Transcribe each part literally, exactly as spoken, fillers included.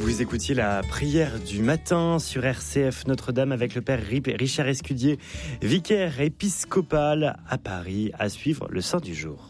Vous écoutiez la prière du matin sur R C F Notre-Dame avec le père Richard Escudier, vicaire épiscopal à Paris, à suivre le Saint du jour.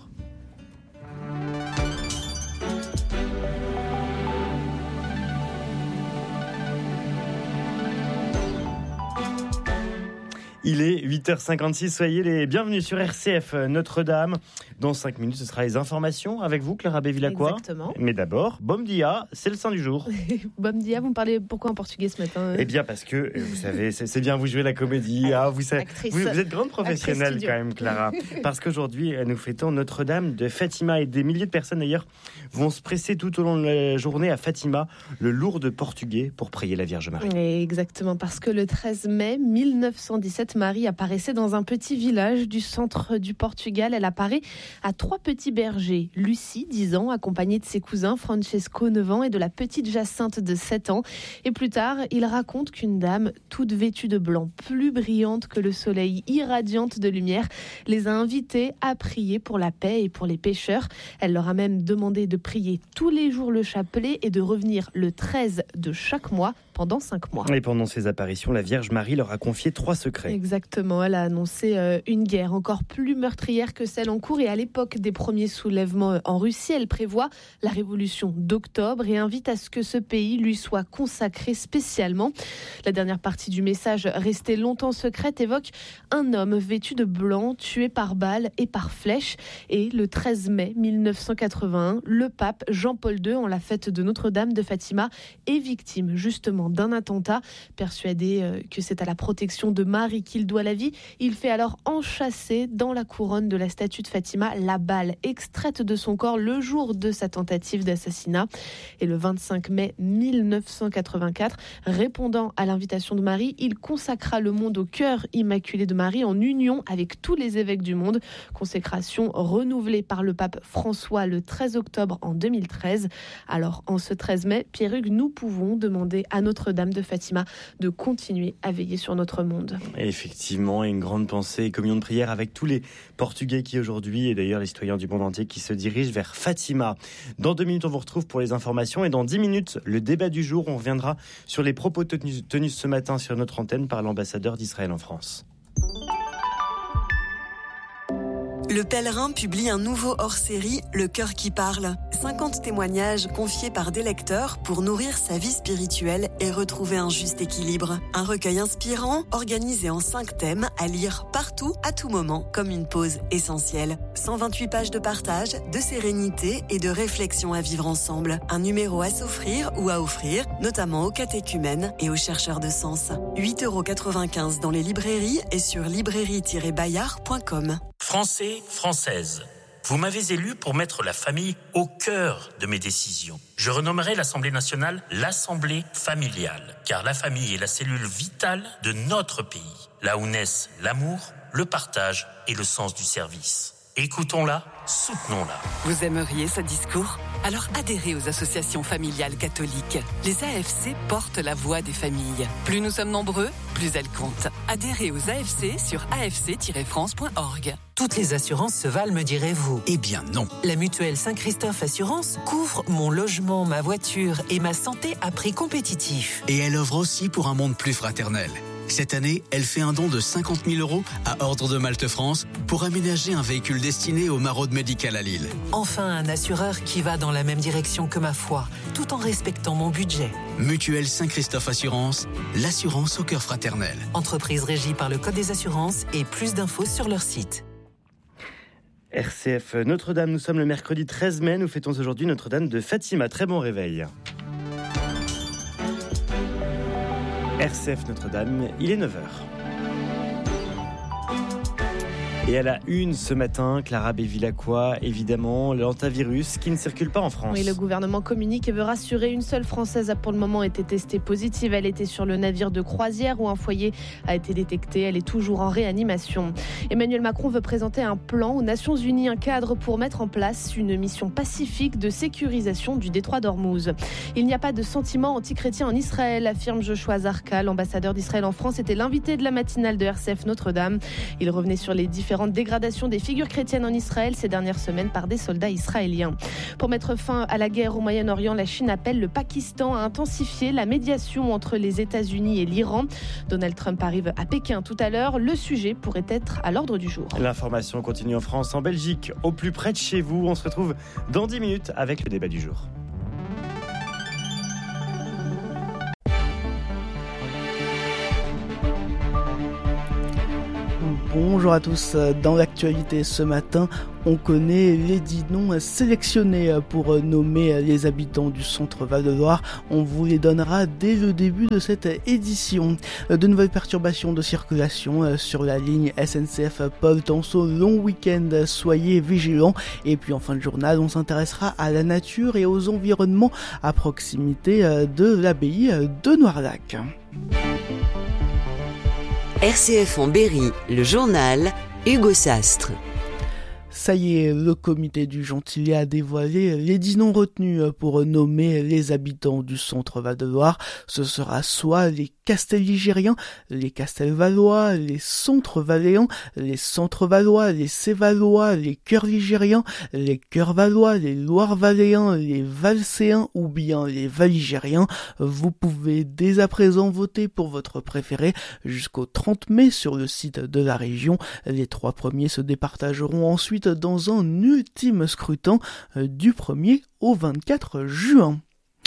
Il est huit heures cinquante-six, soyez les bienvenus sur R C F Notre-Dame. Dans cinq minutes, ce sera les informations avec vous, Clara Bevilacqua. Exactement. Mais d'abord, Bom dia, c'est le Saint du jour. Bom dia, vous me parlez pourquoi en portugais ce matin? Eh bien parce que, vous savez, c'est, c'est bien, vous jouez la comédie. Ah, vous, savez, vous, vous êtes grande professionnelle quand même, Clara. Parce qu'aujourd'hui, nous fêtons Notre-Dame de Fatima et des milliers de personnes d'ailleurs vont se presser tout au long de la journée à Fatima, le lourd portugais, pour prier la Vierge Marie. Exactement, parce que le treize mai mille neuf cent dix-sept, Marie apparaissait dans un petit village du centre du Portugal. Elle apparaît à trois petits bergers. Lucie, dix ans, accompagnée de ses cousins Francesco, neuf ans, et de la petite Jacinthe de sept ans. Et plus tard, il raconte qu'une dame, toute vêtue de blanc, plus brillante que le soleil, irradiante de lumière, les a invités à prier pour la paix et pour les pécheurs. Elle leur a même demandé de prier tous les jours le chapelet et de revenir le treize de chaque mois pendant cinq mois. Et pendant ces apparitions, la Vierge Marie leur a confié trois secrets. Exactement, elle a annoncé euh, une guerre encore plus meurtrière que celle en cours, et à l'époque des premiers soulèvements en Russie, elle prévoit la révolution d'octobre et invite à ce que ce pays lui soit consacré spécialement. La dernière partie du message, restée longtemps secrète, évoque un homme vêtu de blanc, tué par balles et par flèches. Et le treize mai mille neuf cent quatre-vingt-un, le pape Jean-Paul deux, en la fête de Notre-Dame de Fatima, est victime justement d'un attentat. Persuadé que c'est à la protection de Marie qu'il doit la vie, il fait alors enchasser dans la couronne de la statue de Fatima la balle extraite de son corps le jour de sa tentative d'assassinat. Et le vingt-cinq mai mille neuf cent quatre-vingt-quatre, répondant à l'invitation de Marie, il consacra le monde au cœur immaculé de Marie en union avec tous les évêques du monde. Consécration renouvelée par le pape François le treize octobre en deux mille treize. Alors en ce treize mai, Pierre-Hugues, nous pouvons demander à Notre-Dame de Fatima de continuer à veiller sur notre monde. Et effectivement, une grande pensée et communion de prière avec tous les Portugais qui aujourd'hui, et d'ailleurs les citoyens du monde entier, qui se dirigent vers Fatima. Dans deux minutes, on vous retrouve pour les informations, et dans dix minutes, le débat du jour. On reviendra sur les propos tenus, tenus ce matin sur notre antenne par l'ambassadeur d'Israël en France. Le Pèlerin publie un nouveau hors-série, Le Cœur qui parle. cinquante témoignages confiés par des lecteurs pour nourrir sa vie spirituelle et retrouver un juste équilibre. Un recueil inspirant, organisé en cinq thèmes, à lire partout, à tout moment, comme une pause essentielle. cent vingt-huit pages de partage, de sérénité et de réflexion à vivre ensemble. Un numéro à s'offrir ou à offrir, notamment aux catéchumènes et aux chercheurs de sens. huit euros quatre-vingt-quinze dans les librairies et sur librairie tiret bayard point com. Français, Françaises, vous m'avez élu pour mettre la famille au cœur de mes décisions. Je renommerai l'Assemblée nationale l'Assemblée familiale, car la famille est la cellule vitale de notre pays, là où naissent l'amour, le partage et le sens du service. Écoutons-la, soutenons-la. Vous aimeriez ce discours ? Alors adhérez aux associations familiales catholiques. Les A F C portent la voix des familles. Plus nous sommes nombreux, plus elles comptent. Adhérez aux A F C sur a f c tiret france point org. Toutes les assurances se valent, me direz-vous. Eh bien non. La mutuelle Saint-Christophe Assurance couvre mon logement, ma voiture et ma santé à prix compétitif. Et elle offre aussi pour un monde plus fraternel. Cette année, elle fait un don de cinquante mille euros à Ordre de Malte France pour aménager un véhicule destiné au maraude médical à Lille. Enfin, un assureur qui va dans la même direction que ma foi, tout en respectant mon budget. Mutuelle Saint-Christophe Assurance, l'assurance au cœur fraternel. Entreprise régie par le Code des assurances et plus d'infos sur leur site. R C F Notre-Dame, nous sommes le mercredi treize mai, nous fêtons aujourd'hui Notre-Dame de Fatima. Très bon réveil. R C F Notre-Dame, il est neuf heures. Et à la une ce matin, Clara Bevilacqua, évidemment, l'antivirus qui ne circule pas en France. Oui, le gouvernement communique et veut rassurer. Une seule Française a pour le moment été testée positive. Elle était sur le navire de croisière où un foyer a été détecté. Elle est toujours en réanimation. Emmanuel Macron veut présenter un plan aux Nations Unies, un cadre pour mettre en place une mission pacifique de sécurisation du détroit d'Ormuz. Il n'y a pas de sentiment anti-chrétien en Israël, affirme Joshua Zarka. L'ambassadeur d'Israël en France était l'invité de la matinale de R C F Notre-Dame. Il revenait sur les différents différentes dégradations des figures chrétiennes en Israël ces dernières semaines par des soldats israéliens. Pour mettre fin à la guerre au Moyen-Orient, la Chine appelle le Pakistan à intensifier la médiation entre les États-Unis et l'Iran. Donald Trump arrive à Pékin tout à l'heure. Le sujet pourrait être à l'ordre du jour. L'information continue en France, en Belgique, au plus près de chez vous. On se retrouve dans dix minutes avec le débat du jour. Bonjour à tous, dans l'actualité ce matin, on connaît les dix noms sélectionnés pour nommer les habitants du centre Val-de-Loire. On vous les donnera dès le début de cette édition. De nouvelles perturbations de circulation sur la ligne S N C F Paul Tanceau, long week-end, soyez vigilants. Et puis en fin de journal, on s'intéressera à la nature et aux environnements à proximité de l'abbaye de Noirlac. R C F en Berry, le journal, Hugo Sastre. Ça y est, le comité du Gentillet a dévoilé les dix noms retenus pour nommer les habitants du centre Val-de-Loire. Ce sera soit les Castelligériens, les Castelvalois, les Centres-Valéens, les Centres-Valois, les Cévalois, les Cœurs-Ligériens, les Cœurs-Valois, les Loire-Valéens, les Valséens ou bien les Valigériens. Vous pouvez dès à présent voter pour votre préféré jusqu'au trente mai sur le site de la région. Les trois premiers se départageront ensuite dans un ultime scrutin du premier au vingt-quatre juin.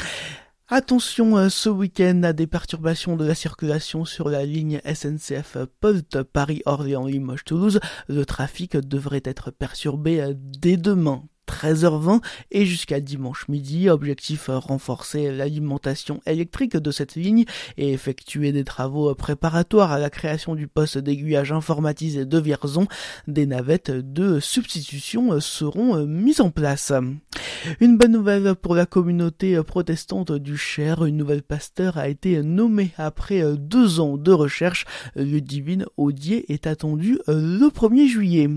Attention ce week-end à des perturbations de la circulation sur la ligne S N C F Polt Paris-Orléans-Limoges-Toulouse. Le trafic devrait être perturbé dès demain. treize heures vingt et jusqu'à dimanche midi. Objectif, renforcer l'alimentation électrique de cette ligne et effectuer des travaux préparatoires à la création du poste d'aiguillage informatisé de Vierzon. Des navettes de substitution seront mises en place. Une bonne nouvelle pour la communauté protestante du Cher. Une nouvelle pasteur a été nommée après deux ans de recherche. Ludivine Audier est attendue le premier juillet.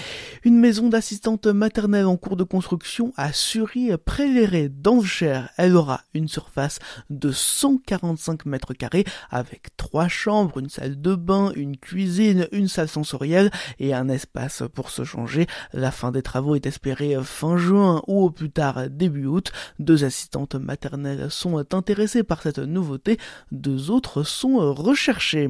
Une maison d'assistante maternelle en cours de construction à Sury-Près-Léré dans le Cher. Elle aura une surface de cent quarante-cinq mètres carrés avec trois chambres, une salle de bain, une cuisine, une salle sensorielle et un espace pour se changer. La fin des travaux est espérée fin juin ou au plus tard début août. Deux assistantes maternelles sont intéressées par cette nouveauté, deux autres sont recherchées.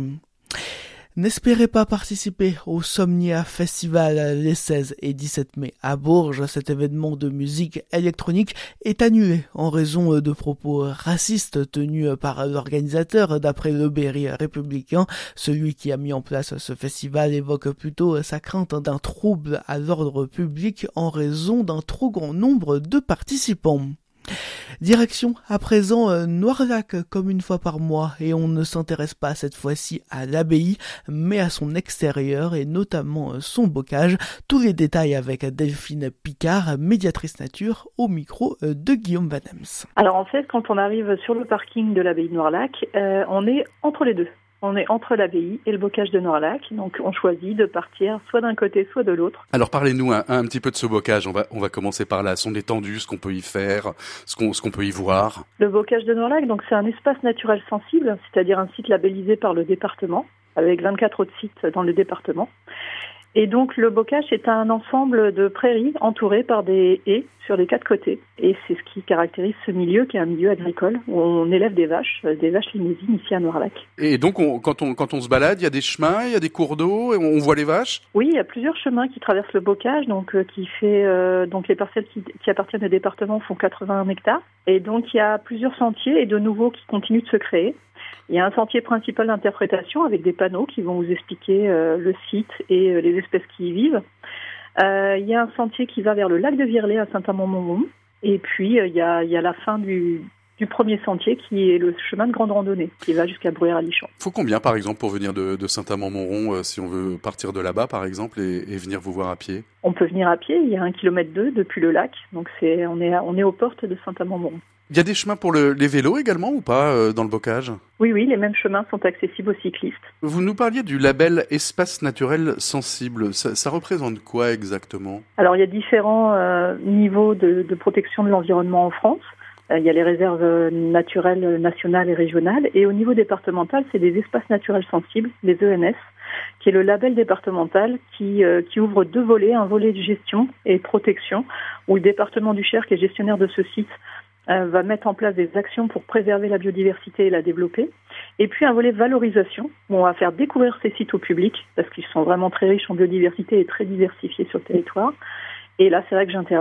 N'espérez pas participer au Somnia Festival les seize et dix-sept mai à Bourges. Cet événement de musique électronique est annulé en raison de propos racistes tenus par l'organisateur d'après le Berry républicain. Celui qui a mis en place ce festival évoque plutôt sa crainte d'un trouble à l'ordre public en raison d'un trop grand nombre de participants. Direction à présent euh, Noirlac comme une fois par mois et on ne s'intéresse pas cette fois-ci à l'abbaye mais à son extérieur et notamment euh, son bocage. Tous les détails avec Delphine Picard, médiatrice nature au micro euh, de Guillaume Vanems. Alors en fait quand on arrive sur le parking de l'abbaye de Noirlac, euh, on est entre les deux. On est entre l'abbaye et le bocage de Noirlac, donc on choisit de partir soit d'un côté, soit de l'autre. Alors parlez-nous un, un petit peu de ce bocage, on va, on va commencer par là, son étendue, ce qu'on peut y faire, ce qu'on, ce qu'on peut y voir. Le bocage de Noirlac, donc c'est un espace naturel sensible, c'est-à-dire un site labellisé par le département, avec vingt-quatre autres sites dans le département. Et donc le bocage est un ensemble de prairies entourées par des haies sur les quatre côtés. Et c'est ce qui caractérise ce milieu qui est un milieu agricole où on élève des vaches, des vaches limousines ici à Noirlac. Et donc on, quand, on, quand on se balade, il y a des chemins, il y a des cours d'eau, et on voit les vaches ? Oui, il y a plusieurs chemins qui traversent le bocage, donc euh, qui fait euh, donc les parcelles qui, qui appartiennent au département font quatre-vingt-un hectares. Et donc il y a plusieurs sentiers et de nouveaux qui continuent de se créer. Il y a un sentier principal d'interprétation avec des panneaux qui vont vous expliquer euh, le site et euh, les espèces qui y vivent. Euh, il y a un sentier qui va vers le lac de Virlay à Saint-Amand-Montrond. Et puis, euh, il, y a, il y a la fin du, du premier sentier qui est le chemin de grande randonnée qui va jusqu'à Bruyères-à-Lichon. Faut combien, par exemple, pour venir de, de Saint-Amand-Montrond, euh, si on veut partir de là-bas, par exemple, et, et venir vous voir à pied ? On peut venir à pied. Il y a un kilomètre deux depuis le lac. Donc, c'est, on est, on est aux portes de Saint-Amand-Montrond. Il y a des chemins pour le, les vélos également ou pas euh, dans le bocage ? Oui, oui, les mêmes chemins sont accessibles aux cyclistes. Vous nous parliez du label Espace naturel sensible. Ça, ça représente quoi exactement ? Alors, il y a différents euh, niveaux de, de protection de l'environnement en France. Il y a les réserves naturelles nationales et régionales. Et au niveau départemental, c'est des espaces naturels sensibles, les E N S, qui est le label départemental qui, euh, qui ouvre deux volets, un volet de gestion et protection, où le département du Cher, qui est gestionnaire de ce site, euh, va mettre en place des actions pour préserver la biodiversité et la développer. Et puis un volet valorisation, où on va faire découvrir ces sites au public, parce qu'ils sont vraiment très riches en biodiversité et très diversifiés sur le territoire. Et là, c'est vrai que j'interviens